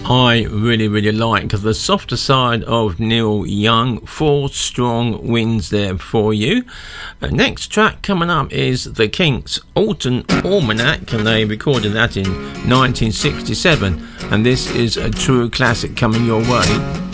I really like the softer side of Neil Young. 4 strong wins there for you. Next track coming up is The Kinks' Autumn Almanac, and they recorded that in 1967, and this is a true classic coming your way.